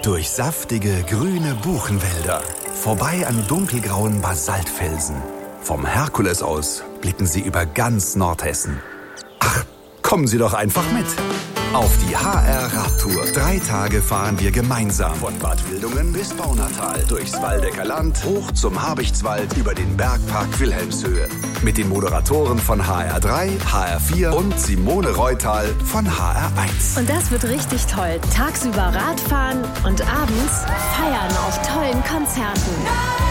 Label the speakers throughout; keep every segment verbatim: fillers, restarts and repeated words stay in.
Speaker 1: Durch saftige, grüne Buchenwälder. Vorbei an dunkelgrauen Basaltfelsen. Vom Herkules aus blicken Sie über ganz Nordhessen. Ach, kommen Sie doch einfach mit. Auf die H R-Radtour. Drei Tage fahren wir gemeinsam. Von Bad Wildungen bis Baunatal. Durchs Waldecker Land, hoch zum Habichtswald, über den Bergpark Wilhelmshöhe. Mit den Moderatoren von H R drei, H R vier und Simone Reutal von H R eins.
Speaker 2: Und das wird richtig toll. Tagsüber Radfahren und abends feiern auf tollen Konzerten.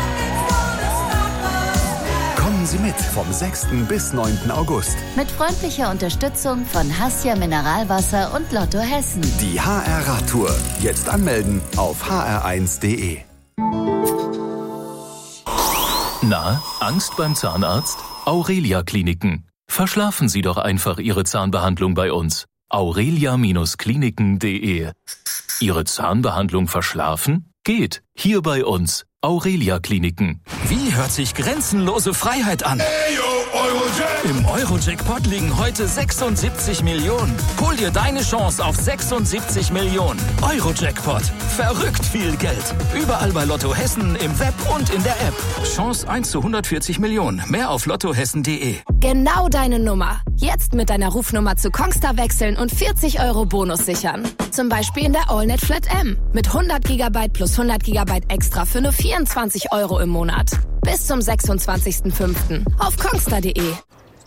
Speaker 1: Kommen Sie mit vom sechsten bis neunten August.
Speaker 3: Mit freundlicher Unterstützung von Hassia Mineralwasser und Lotto Hessen.
Speaker 1: Die H R-Radtour. Jetzt anmelden auf h r eins punkt d e.
Speaker 4: Na, Angst beim Zahnarzt? Aurelia Kliniken. Verschlafen Sie doch einfach Ihre Zahnbehandlung bei uns. aurelia Kliniken punkt d e. Ihre Zahnbehandlung verschlafen? Geht. Hier bei uns. Aurelia Kliniken.
Speaker 5: Wie hört sich grenzenlose Freiheit an?
Speaker 6: Hey, yo, Eurojack.
Speaker 5: Im Eurojackpot liegen heute sechsundsiebzig Millionen. Hol dir deine Chance auf sechsundsiebzig Millionen. Eurojackpot. Verrückt viel Geld. Überall bei Lotto Hessen, im Web und in der App. Chance eins zu hundertvierzig Millionen. Mehr auf lottohessen punkt d e.
Speaker 2: Genau deine Nummer. Jetzt mit deiner Rufnummer zu Kongstar wechseln und vierzig Euro Bonus sichern. Zum Beispiel in der AllNet Flat M. Mit hundert Gigabyte plus hundert Gigabyte extra für nur vierundzwanzig Euro im Monat. Bis zum sechsundzwanzigsten fünften auf kongstar punkt d e.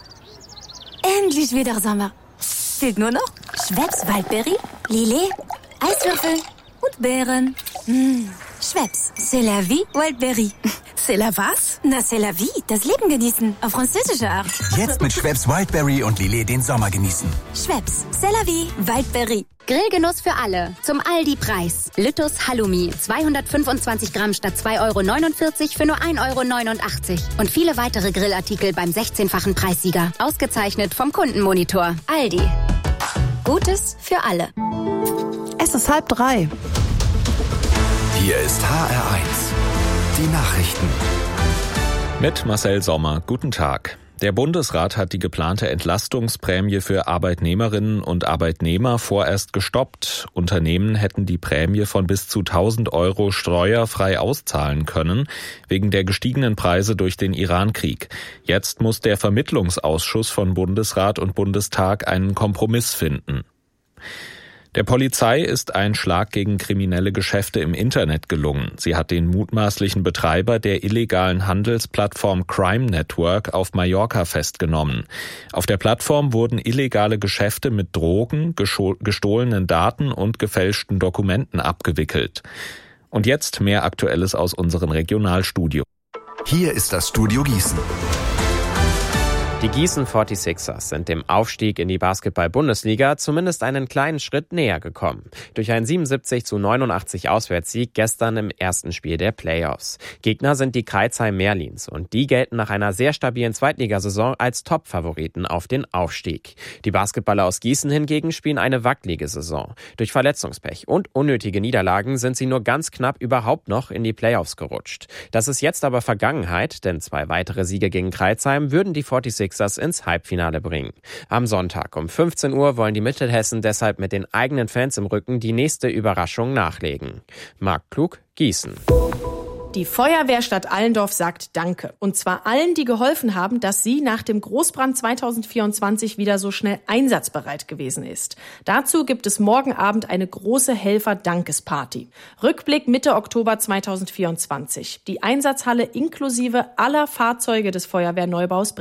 Speaker 7: Endlich wieder Sommer. Fehlt nur noch Schweppes Waldberry, Lillet, Eiswürfel und Beeren. Mmh. Schweppes, c'est la vie, Waldberry.
Speaker 2: C'est la was?
Speaker 7: Na, c'est la vie, das Leben genießen, auf französische Art.
Speaker 8: Jetzt mit Schweppes Wildberry und Lillet den Sommer genießen.
Speaker 7: Schweppes, c'est la vie, Waldberry.
Speaker 9: Grillgenuss für alle. Zum Aldi-Preis. Lüttus Halloumi. zweihundertfünfundzwanzig Gramm statt zwei Euro neunundvierzig für nur ein Euro neunundachtzig. Und viele weitere Grillartikel beim sechzehnfachen Preissieger. Ausgezeichnet vom Kundenmonitor. Aldi. Gutes für alle.
Speaker 10: Es ist halb drei.
Speaker 1: Hier ist H R eins. Die Nachrichten.
Speaker 11: Mit Marcel Sommer. Guten Tag. Der Bundesrat hat die geplante Entlastungsprämie für Arbeitnehmerinnen und Arbeitnehmer vorerst gestoppt. Unternehmen hätten die Prämie von bis zu tausend Euro steuerfrei auszahlen können, wegen der gestiegenen Preise durch den Irankrieg. Jetzt muss der Vermittlungsausschuss von Bundesrat und Bundestag einen Kompromiss finden. Der Polizei ist ein Schlag gegen kriminelle Geschäfte im Internet gelungen. Sie hat den mutmaßlichen Betreiber der illegalen Handelsplattform Crime Network auf Mallorca festgenommen. Auf der Plattform wurden illegale Geschäfte mit Drogen, gestohlenen Daten und gefälschten Dokumenten abgewickelt. Und jetzt mehr Aktuelles aus unseren Regionalstudios.
Speaker 1: Hier ist das Studio Gießen.
Speaker 12: Die Gießen forty-sixers sind dem Aufstieg in die Basketball-Bundesliga zumindest einen kleinen Schritt näher gekommen. Durch einen siebenundsiebzig zu neunundachtzig Auswärtssieg gestern im ersten Spiel der Playoffs. Gegner sind die Crailsheim Merlins und die gelten nach einer sehr stabilen Zweitligasaison als Top-Favoriten auf den Aufstieg. Die Basketballer aus Gießen hingegen spielen eine wackelige Saison. Durch Verletzungspech und unnötige Niederlagen sind sie nur ganz knapp überhaupt noch in die Playoffs gerutscht. Das ist jetzt aber Vergangenheit, denn zwei weitere Siege gegen Crailsheim würden die forty-sixers ins Halbfinale bringen. Am Sonntag um fünfzehn Uhr wollen die Mittelhessen deshalb mit den eigenen Fans im Rücken die nächste Überraschung nachlegen. Marc Klug, Gießen.
Speaker 13: Die Feuerwehrstadt Allendorf sagt Danke. Und zwar allen, die geholfen haben, dass sie nach dem Großbrand zweitausendvierundzwanzig wieder so schnell einsatzbereit gewesen ist. Dazu gibt es morgen Abend eine große Helfer-Dankesparty. Rückblick Mitte Oktober zweitausendvierundzwanzig. Die Einsatzhalle inklusive aller Fahrzeuge des Feuerwehrneubaus